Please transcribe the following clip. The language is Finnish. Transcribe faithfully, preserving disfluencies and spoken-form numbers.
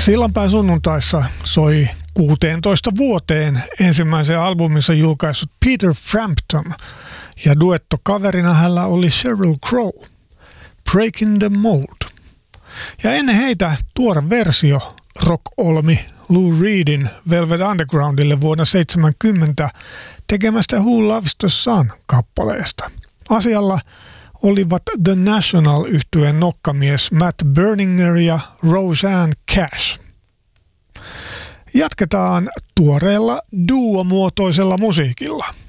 Sillanpään sunnuntaissa soi kuuteentoista vuoteen ensimmäisen albuminsa julkaissut Peter Frampton ja duettokaverina hänellä oli Sheryl Crow, Breaking the Mold. Ja ennen heitä tuore versio rock-olmi Lou Reedin Velvet Undergroundille vuonna seitsemänkymmentä tekemästä Who Loves the Sun -kappaleesta. Asialla olivat The National-yhtyeen nokkamies Matt Berninger ja Roseanne Cash. Jatketaan tuoreella duo-muotoisella musiikilla.